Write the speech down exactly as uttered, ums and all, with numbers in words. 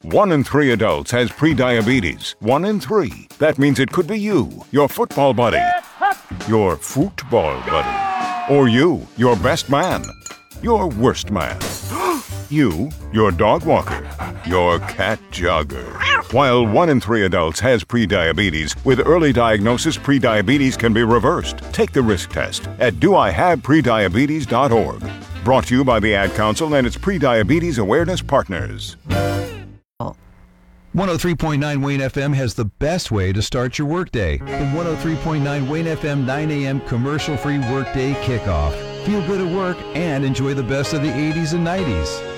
One in three adults has prediabetes. One in three. That means it could be you, your football buddy, your football buddy, or you, your best man, your worst man, you, your dog walker, your cat jogger. While one in three adults has prediabetes, with early diagnosis, prediabetes can be reversed. Take the risk test at do I have prediabetes dot org. Brought to you by the Ad Council and its Prediabetes Awareness Partners. one oh three point nine Wayne F M has the best way to start your workday. The one oh three point nine Wayne F M nine a.m. commercial-free workday kickoff. Feel good at work and enjoy the best of the eighties and nineties.